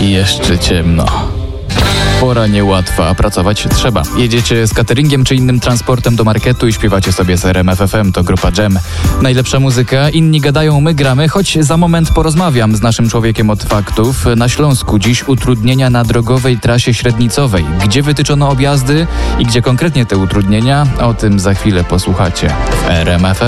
i jeszcze ciemno. Pora niełatwa, a pracować trzeba. Jedziecie z cateringiem czy innym transportem do marketu i śpiewacie sobie z RMF FM, to grupa Jam. Najlepsza muzyka, inni gadają, my gramy, choć za moment porozmawiam z naszym człowiekiem od faktów. Na Śląsku dziś utrudnienia na drogowej trasie średnicowej. Gdzie wytyczono objazdy i gdzie konkretnie te utrudnienia? O tym za chwilę posłuchacie w RMF FM.